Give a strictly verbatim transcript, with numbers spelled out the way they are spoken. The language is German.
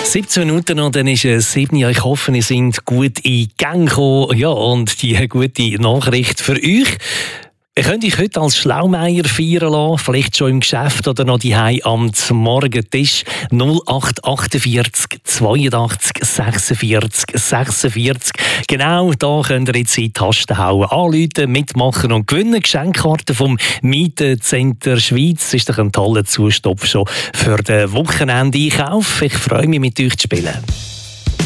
siebzehn Minuten und dann ist es sieben Uhr. Ich hoffe, ihr seid gut in Gang gekommen. Ja, und die gute Nachricht für euch. Ihr könnt euch heute als Schlaumeier feiern lassen, vielleicht schon im Geschäft oder noch daheim am Morgentisch. null acht vier acht zweiundachtzig sechsundvierzig sechsundvierzig. Genau, da könnt ihr jetzt in die Tasten hauen, anrufen, mitmachen und gewinnen. Geschenkkarten vom Mietencenter Schweiz. Das ist doch ein toller Zustopf schon für den Wochenende-Einkauf. Ich freue mich, mit euch zu spielen.